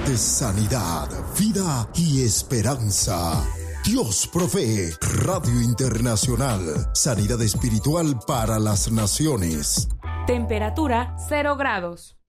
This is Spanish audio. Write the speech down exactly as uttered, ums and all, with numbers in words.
de sanidad, vida y esperanza. Dios provee. Radio Internacional. Sanidad espiritual para las naciones. Temperatura cero grados.